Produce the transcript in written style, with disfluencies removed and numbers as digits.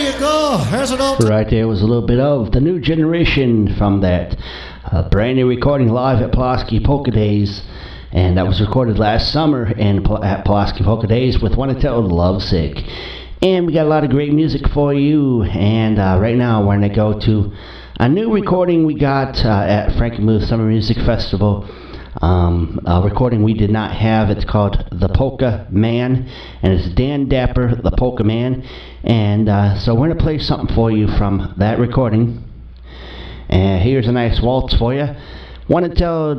you go. There's an old... Right there was a little bit of The New Generation from that brand new recording live at Pulaski Polka Days. And that was recorded last summer at Pulaski Polka Days with One to Tell Lovesick. And we got a lot of great music for you. And right now we're going to go to a new recording we got at Frankenmuth Summer Music Festival. A recording we did not have. It's called The Polka Man, and it's Dan Dapper, The Polka Man. And so we're going to play something for you from that recording. And here's a nice waltz for you. Want to Tell